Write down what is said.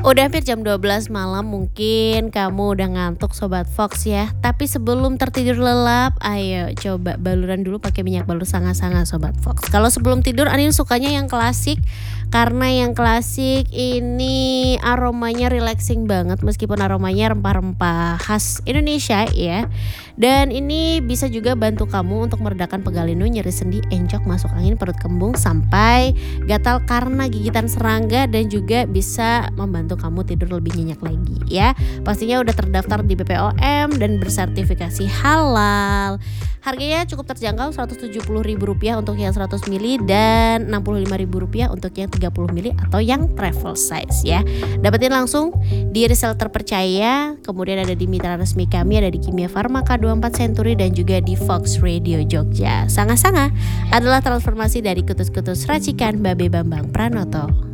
Udah hampir jam 12 malam, mungkin kamu udah ngantuk Sobat Fox ya. Tapi sebelum tertidur lelap, ayo coba baluran dulu pakai minyak balur sanga-sanga Sobat Fox. Kalau sebelum tidur Anin sukanya yang klasik, karena yang klasik ini aromanya relaxing banget, meskipun aromanya rempah-rempah khas Indonesia ya. Dan ini bisa juga bantu kamu untuk meredakan pegal linu, nyeri sendi, encok, masuk angin, perut kembung, sampai gatal karena gigitan serangga, dan juga bisa membantu kamu tidur lebih nyenyak lagi ya. Pastinya udah terdaftar di BPOM dan bersertifikasi halal. Harganya cukup terjangkau, Rp170.000 untuk yang 100 ml dan Rp65.000 untuk yang 30 ml atau yang travel size ya. Dapetin langsung di reseller terpercaya, kemudian ada di mitra resmi kami, ada di Kimia Farmaka 24 Century dan juga di Fox Radio Jogja. Sanga-sanga adalah transformasi dari kutus-kutus racikan Babe Bambang Pranoto.